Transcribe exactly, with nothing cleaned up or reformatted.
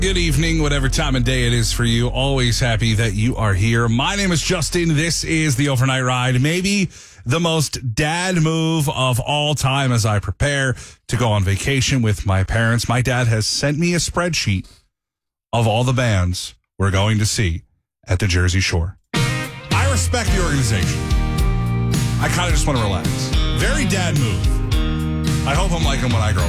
Good evening, whatever time of day it is for you. Always happy that you are here. My name is Justin. This is the Overnight Ride. Maybe the most dad move of all time as I prepare to go on vacation with my parents. My dad has sent me a spreadsheet of all the bands we're going to see at the Jersey Shore. I respect the organization. I kind of just want to relax. Very dad move. I hope I'm like him when I grow